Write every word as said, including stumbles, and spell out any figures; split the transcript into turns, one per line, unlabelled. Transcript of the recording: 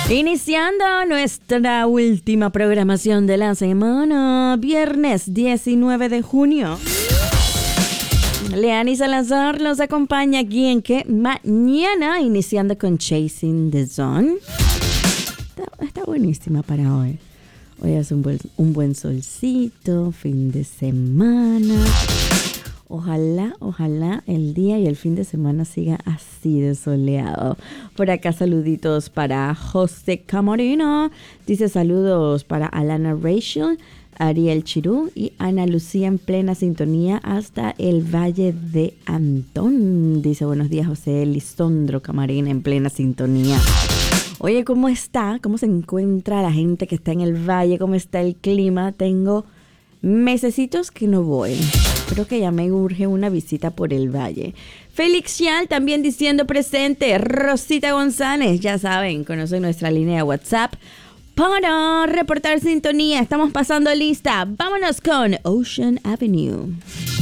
Iniciando nuestra última programación de la semana, viernes diecinueve de junio. Leani Salazar los acompaña aquí en Que Mañana, iniciando con Chasing the Sun. Está, está buenísima para hoy. Hoy es un buen, un buen solcito, fin de semana. Ojalá, ojalá el día y el fin de semana siga así de soleado. Por acá saluditos para José Camarino. Dice saludos para Alana Rachel, Ariel Chirú y Ana Lucía en plena sintonía hasta el Valle de Antón. Dice buenos días José Lisondro Camarino en plena sintonía. Oye, ¿cómo está? ¿Cómo se encuentra la gente que está en el valle? ¿Cómo está el clima? Tengo mesecitos que no voy. Creo que ya me urge una visita por el valle. Félix Chial también diciendo presente. Rosita González, ya saben, conocen nuestra línea de WhatsApp para reportar sintonía. Estamos pasando lista. Vámonos con Ocean Avenue.